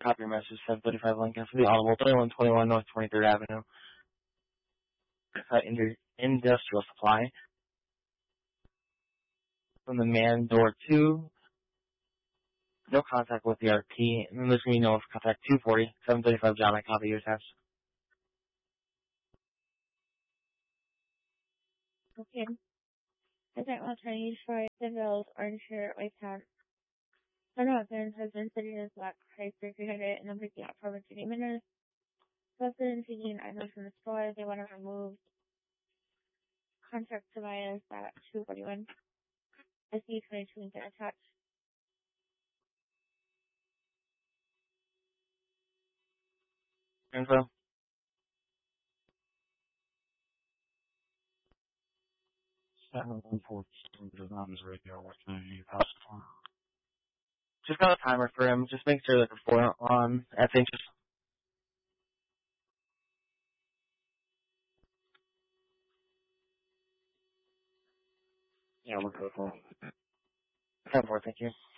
Copy your message, 735 Lincoln for the Audible, 3121 North 23rd Avenue. Industrial Supply. From the man, door 2. No contact with the RP. And then there's going to be no contact 240, 735 John. I copy your text. Okay. Second alternative for the bills, orange shirt, white pants. Son of Evans has been sitting in his black Chrysler 300 and I'm picking out for over 30 minutes. Husband taking items from the store. They want to remove contract Tobias at 241. SE 22 and get attached. Info. Radio. What can you pass it on? Just got a timer for him. Just make sure that the four on. I think just. Yeah, look at the phone. 10-4, thank you.